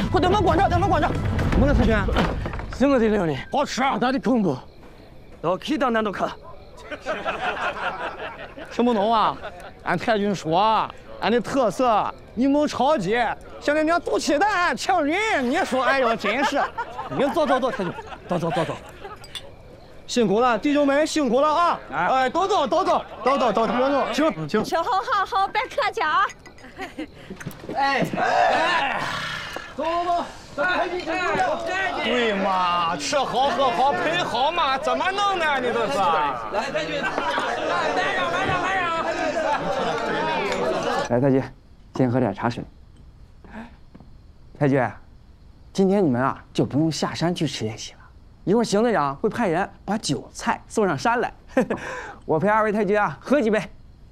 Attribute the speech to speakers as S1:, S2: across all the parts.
S1: 快等门关着，等门关着。怎么了，太君？
S2: 什么的料理？
S1: 好吃啊！
S2: 大的恐怖。到气到难度卡。
S1: 听不懂啊？俺太君说，俺的特色一谋超级，像那娘毒气弹呛人。你说，哎呦，真是。你走，太君，走。辛苦了，弟兄们辛苦了啊！哎，都走，请。
S3: 吃好，别客气啊。
S1: 哎，走，对嘛，吃好喝好陪好嘛，怎么弄呢？你这是。
S2: 来，太君，来上。
S4: 来，太君，先喝点茶水。太君，今天你们啊就不用下山去吃宴席了，一会儿邢队长会派人把酒菜送上山来，我陪二位太君啊喝几杯。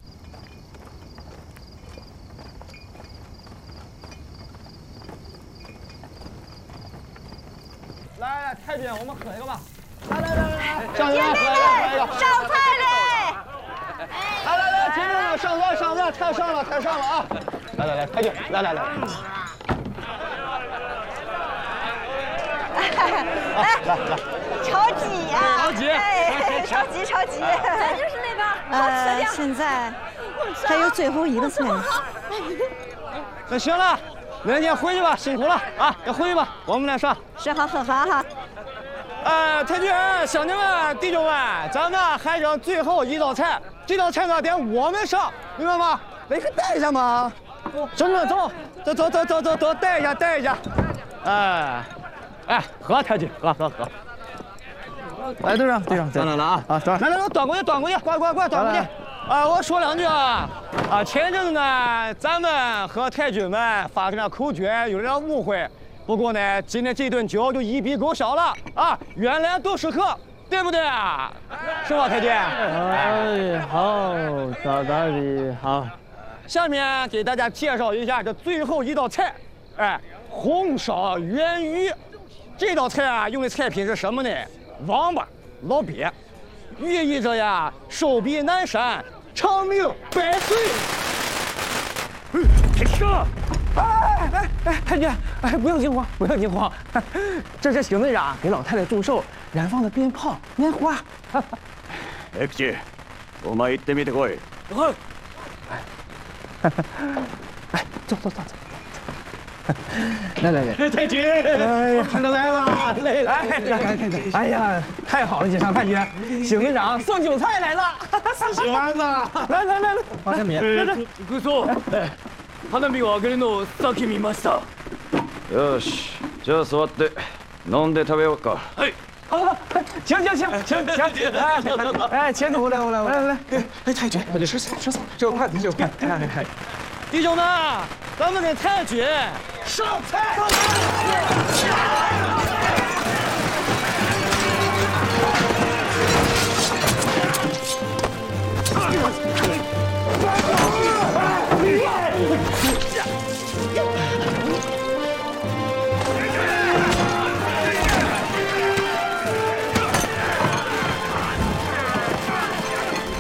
S1: 来，太君，我们喝一个吧。来，上
S3: 姐妹们，上菜嘞！
S1: 来，姐妹们，上菜，太上了啊！来，太君，来。
S3: 超级呀！
S1: 超级，
S3: 超级！咱就是那个好吃的。现在还有最后一个菜。
S1: 那行了，明天回去吧，辛苦了啊，该回去吧，我们来上。
S3: 吃好喝好哈。
S1: 太君，兄弟们、弟兄们，咱们还剩最后一道菜，这道菜呢得我们上，明白吗？来，可带一下嘛。兄弟们，走，带一下。哎，喝太君，喝。来，队长，来了啊！来，端过去，快，端过去。我说两句啊！前阵子呢，咱们和太君们发生了口角，有点误会。不过呢，今天这顿酒就一笔勾销了啊！原来都是客，对不对啊？是吧，太君？
S2: 哎，好，大的好。
S1: 下面给大家介绍一下这最后一道菜，红烧鲅鱼。这道菜啊，用的菜品是什么呢？王八、老鳖，寓意着呀寿比南山，长命百岁。
S4: 太凶了！太君，不要惊慌，这是邢队长给老太太祝寿燃放的鞭炮、烟花。
S5: 駅地，お前行ってみてこい。
S4: 走。来，
S1: 太君，看到来了，来，
S4: 哎呀，太好了，太君，邢队长送酒菜来了，
S1: 喜欢子，
S4: 来，放下米，来，
S2: グソ、花火を上げるのをさっき見ました。
S5: よし、じゃあ座って飲んで食べようか。
S2: はい。
S4: 好，行，前头来，太君，吃菜，这有筷子，
S1: 弟兄们，咱们给太君上菜。